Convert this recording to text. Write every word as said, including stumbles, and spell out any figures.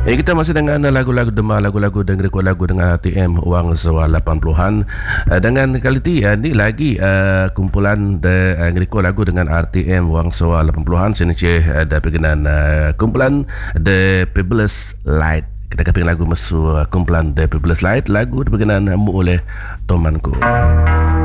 Eh, kita masih dengan lagu-lagu demah, lagu-lagu dan record lagu dengan R T M wang sewa lapan puluhan. Uh, dengan kali ini uh, ni lagi uh, kumpulan de uh, record lagu dengan R T M wang sewa lapan puluhan. Sini cih ada perkenan uh, kumpulan The Fabulous Light. Kita kaping lagu masuk uh, kumpulan The Fabulous Light. Lagu perkenan mu oleh temanku.